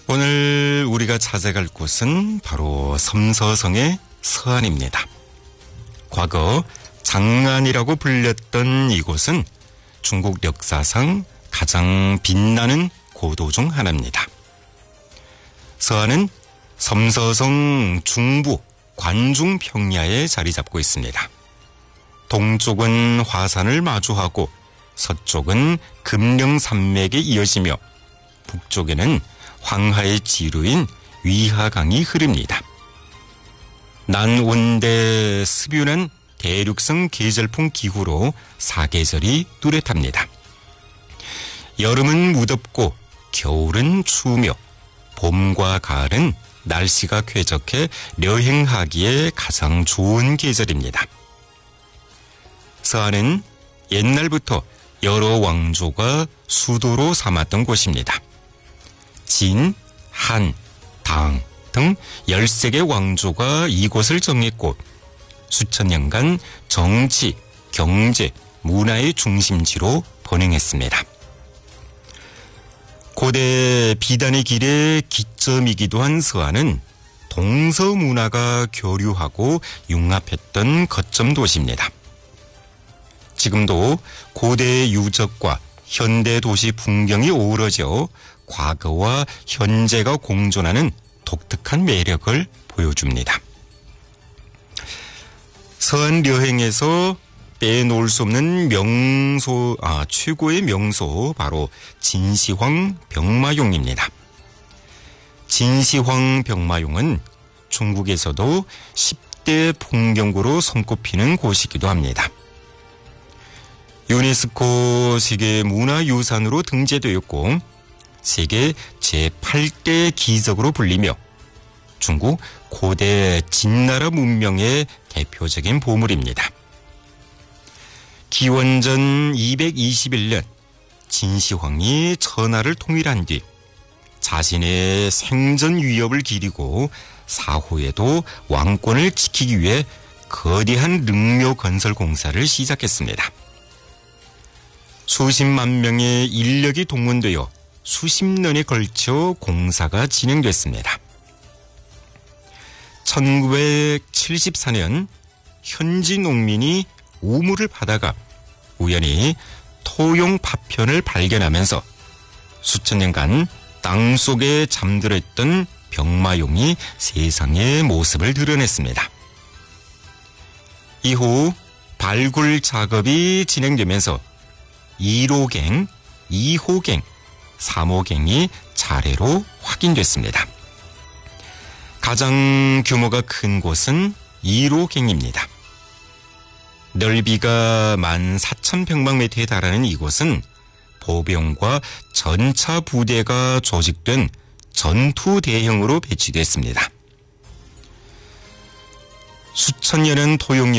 오늘 우리가 찾아갈 곳은 바로 섬서성의 서안입니다. 과거 장안이라고 불렸던 이곳은 중국 역사상 가장 빛나는 고도 중 하나입니다. 서안은 섬서성 중부 관중 평야에 자리 잡고 있습니다. 동쪽은 화산을 마주하고 서쪽은 금령산맥에 이어지며 북쪽에는 황하의 지류인 위하강이 흐릅니다. 난온대 습윤한 대륙성 계절풍 기후로 사계절이 뚜렷합니다. 여름은 무덥고 겨울은 추우며 봄과 가을은 날씨가 쾌적해 여행하기에 가장 좋은 계절입니다. 서안은 옛날부터 여러 왕조가 수도로 삼았던 곳입니다. 진, 한, 당 등 13개 왕조가 이곳을 정했고 수천 년간 정치, 경제, 문화의 중심지로 번영했습니다. 고대 비단의 길의 기점이기도 한 서안은 동서 문화가 교류하고 융합했던 거점 도시입니다. 지금도 고대의 유적과 현대 도시 풍경이 어우러져 과거와 현재가 공존하는 독특한 매력을 보여줍니다. 서안 여행에서 빼놓을 수 없는 최고의 명소 바로 진시황 병마용입니다. 진시황 병마용은 중국에서도 10대 풍경구로 손꼽히는 곳이기도 합니다. 유네스코 세계문화유산으로 등재되었고 세계 제8대 기적으로 불리며 중국 고대 진나라 문명의 대표적인 보물입니다. 기원전 221년 진시황이 천하를 통일한 뒤 자신의 생전 위협을 기리고 사후에도 왕권을 지키기 위해 거대한 능묘 건설 공사를 시작했습니다. 수십만 명의 인력이 동원되어 수십 년에 걸쳐 공사가 진행됐습니다. 1974년 현지 농민이 우물을 파다가 우연히 토용 파편을 발견하면서 수천 년간 땅속에 잠들어 있던 병마용이 세상의 모습을 드러냈습니다. 이후 발굴 작업이 진행되면서 1호갱, 2호갱, 3호갱이 차례로 확인됐습니다. 가장 규모가 큰 곳은 1호갱입니다. 넓이가 14,000평방미터에 달하는 이곳은 보병과 전차 부대가 조직된 전투 대형으로 배치됐습니다. 수천여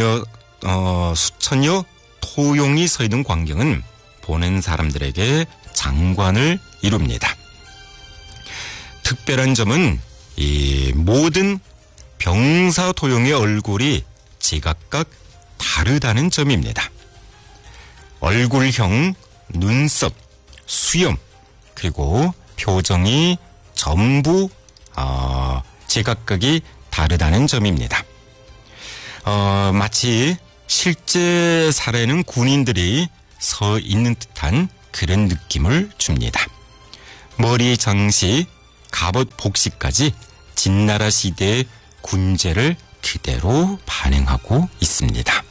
토용이 서 있는 광경은 보는 사람들에게 장관을 이룹니다. 특별한 점은 이 모든 병사 토용의 얼굴이 제각각 다르다는 점입니다. 얼굴형, 눈썹, 수염, 그리고 표정이 전부 제각각이 다르다는 점입니다. 마치 실제 살아있는 군인들이 서 있는 듯한 그런 느낌을 줍니다. 머리 장식, 갑옷 복식까지 진나라 시대의 군제를 그대로 반영하고 있습니다.